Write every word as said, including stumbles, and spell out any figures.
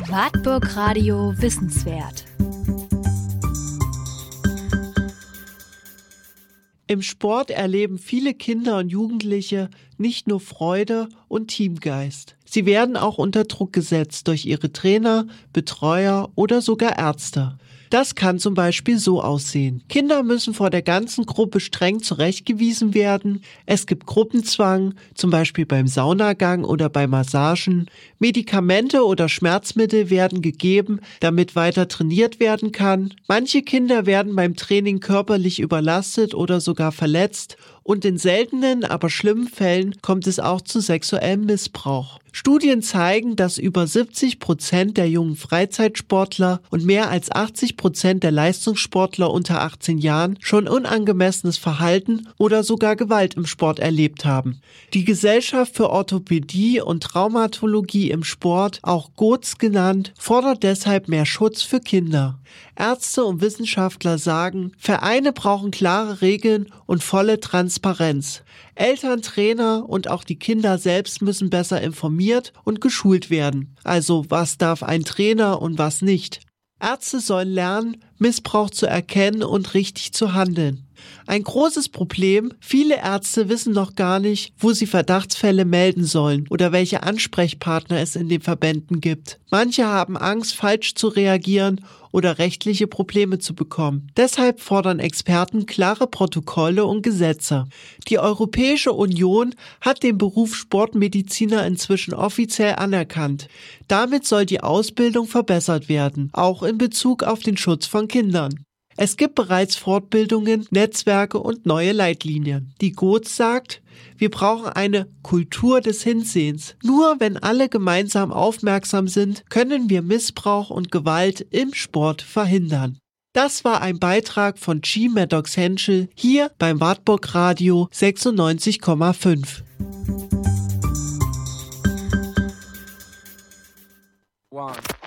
Wartburg Radio Wissenswert. Im Sport erleben viele Kinder und Jugendliche nicht nur Freude und Teamgeist. Sie werden auch unter Druck gesetzt durch ihre Trainer, Betreuer oder sogar Ärzte. Das kann zum Beispiel so aussehen. Kinder müssen vor der ganzen Gruppe streng zurechtgewiesen werden. Es gibt Gruppenzwang, zum Beispiel beim Saunagang oder bei Massagen. Medikamente oder Schmerzmittel werden gegeben, damit weiter trainiert werden kann. Manche Kinder werden beim Training körperlich überlastet oder sogar verletzt. Und in seltenen, aber schlimmen Fällen kommt es auch zu sexuellem Missbrauch. Studien zeigen, dass über siebzig Prozent der jungen Freizeitsportler und mehr als achtzig Prozent der Leistungssportler unter achtzehn Jahren schon unangemessenes Verhalten oder sogar Gewalt im Sport erlebt haben. Die Gesellschaft für Orthopädie und Traumatologie im Sport, auch G O T S genannt, fordert deshalb mehr Schutz für Kinder. Ärzte und Wissenschaftler sagen, Vereine brauchen klare Regeln und volle Transparenz. Eltern, Trainer und auch die Kinder selbst müssen besser informiert und geschult werden. Also was darf ein Trainer und was nicht? Ärzte sollen lernen, Missbrauch zu erkennen und richtig zu handeln. Ein großes Problem, viele Ärzte wissen noch gar nicht, wo sie Verdachtsfälle melden sollen oder welche Ansprechpartner es in den Verbänden gibt. Manche haben Angst, falsch zu reagieren oder rechtliche Probleme zu bekommen. Deshalb fordern Experten klare Protokolle und Gesetze. Die Europäische Union hat den Beruf Sportmediziner inzwischen offiziell anerkannt. Damit soll die Ausbildung verbessert werden, auch in Bezug auf den Schutz von Kindern. Es gibt bereits Fortbildungen, Netzwerke und neue Leitlinien. Die G O T S sagt, wir brauchen eine Kultur des Hinsehens. Nur wenn alle gemeinsam aufmerksam sind, können wir Missbrauch und Gewalt im Sport verhindern. Das war ein Beitrag von G. Maddox Henschel hier beim Wartburg Radio sechsundneunzig Komma fünf. One.